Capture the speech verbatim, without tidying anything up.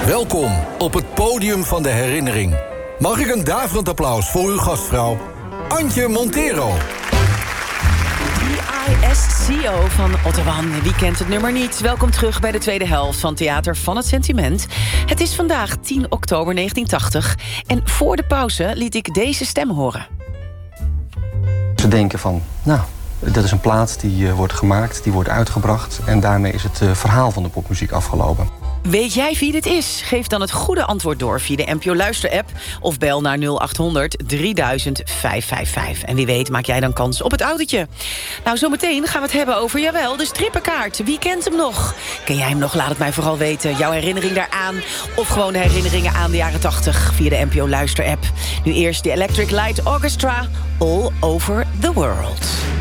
Welkom op het podium van de herinnering. Mag ik een daverend applaus voor uw gastvrouw, Antje Montero. I S C O van Ottawan. Wie kent het nummer niet? Welkom terug bij de tweede helft van Theater van het Sentiment. Het is vandaag tien oktober negentien tachtig. En voor de pauze liet ik deze stem horen. Ze denken van, nou, dat is een plaat die uh, wordt gemaakt, die wordt uitgebracht. En daarmee is het uh, verhaal van de popmuziek afgelopen. Weet jij wie dit is? Geef dan het goede antwoord door via de N P O Luister-app... of bel naar nul acht honderd drieduizend vijfhonderdvijfenvijftig. En wie weet maak jij dan kans op het autootje. Nou, zometeen gaan we het hebben over, jawel, de strippenkaart. Wie kent hem nog? Ken jij hem nog? Laat het mij vooral weten. Jouw herinnering daaraan. Of gewoon de herinneringen aan de jaren tachtig via de N P O Luister-app. Nu eerst de Electric Light Orchestra, All Over the World.